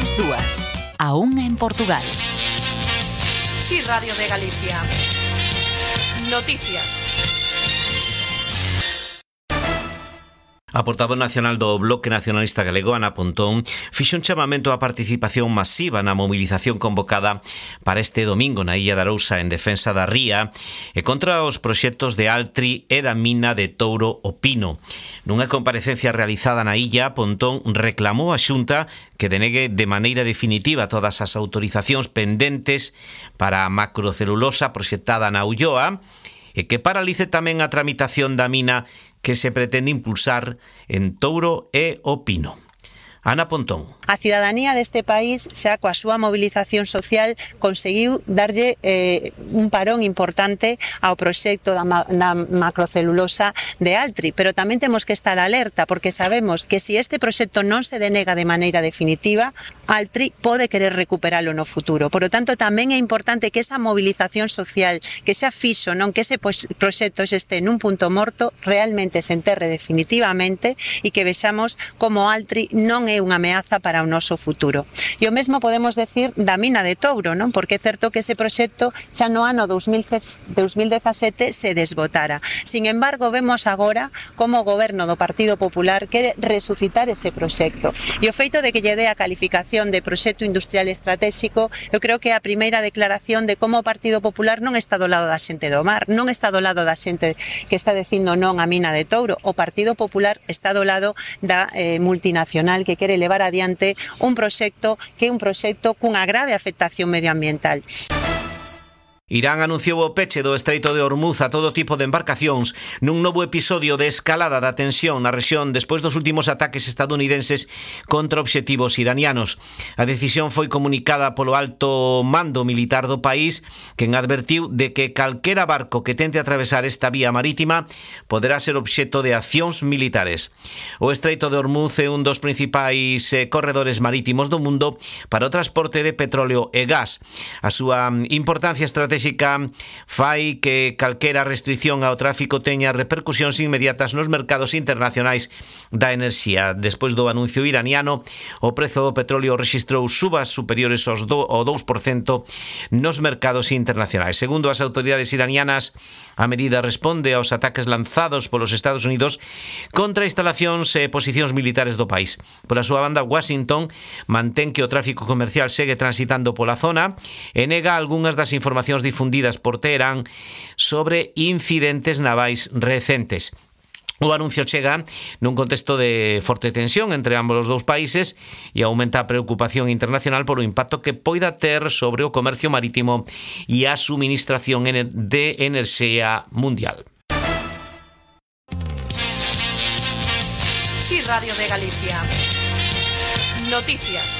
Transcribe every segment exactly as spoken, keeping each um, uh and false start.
ás dúas, a unha en Portugal. Sí, Radio de Galicia. Noticias. A portavoz nacional do Bloque Nacionalista Galego, Ana Pontón, fixo un chamamento á participación masiva na movilización convocada para este domingo na Illa de Arousa en defensa da ría e contra os proxectos de Altri e da mina de Touro o Pino. Nunha comparecencia realizada na illa, Pontón reclamou a Xunta que denegue de maneira definitiva todas as autorizacións pendentes para a macrocelulosa proxectada na Ulloa e que paralice tamén a tramitación da mina que se pretende impulsar en Touro e o Pino. Ana Pontón. A cidadanía deste país xa coa súa movilización social conseguiu darlle eh, un parón importante ao proxecto da, ma da macrocelulosa de Altri, pero tamén temos que estar alerta porque sabemos que se si este proxecto non se denega de maneira definitiva, Altri pode querer recuperalo no futuro. Por lo tanto, tamén é importante que esa movilización social que xa fixo, non que ese proxecto este nun punto morto, realmente se enterre definitivamente e que vexamos como Altri non é unha ameaza para o noso futuro. E o mesmo podemos decir da mina de Touro, non? Porque é certo que ese proxecto xa no ano dos mil dezasete se desbotara. Sin embargo, vemos agora como o goberno do Partido Popular quere resucitar ese proxecto. E o feito de que lle dé a calificación de proxecto industrial estratégico, eu creo que é a primeira declaración de como o Partido Popular non está do lado da xente do mar, non está do lado da xente que está dicindo non á mina de Touro. O Partido Popular está do lado da eh, multinacional que quere levar adiante un proxecto que é un proxecto cunha grave afectación medioambiental. Irán anunciou o peche do Estreito de Hormuz a todo tipo de embarcacións nun novo episodio de escalada da tensión na rexión despois dos últimos ataques estadounidenses contra obxectivos iranianos. A decisión foi comunicada polo alto mando militar do país, quen advertiu de que calquera barco que tente atravesar esta vía marítima poderá ser obxecto de accións militares. O Estreito de Hormuz é un dos principais eh, corredores marítimos do mundo para o transporte de petróleo e gas. A súa importancia estratégica fai que calquera restricción ao tráfico teña repercusións inmediatas nos mercados internacionais da enerxía. Despois do anuncio iraniano, o prezo do petróleo rexistrou subas superiores aos do, ao dous por cento nos mercados internacionais. Segundo as autoridades iranianas, a medida responde aos ataques lanzados polos Estados Unidos contra instalacións e posicións militares do país. Pola súa banda, Washington mantén que o tráfico comercial segue transitando pola zona e nega algunhas das informacións difundidas por Teherán sobre incidentes navais recentes. O anuncio chega nun contexto de forte tensión entre ambos os dous países e aumenta a preocupación internacional por o impacto que poida ter sobre o comercio marítimo e a suministración de enerxía mundial. Sí, Radio de Galicia. Noticias.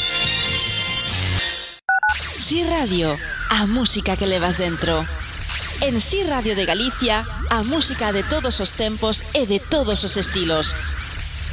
Sí Radio, a música que levas dentro. En Sí Radio de Galicia, a música de todos os tempos e de todos os estilos.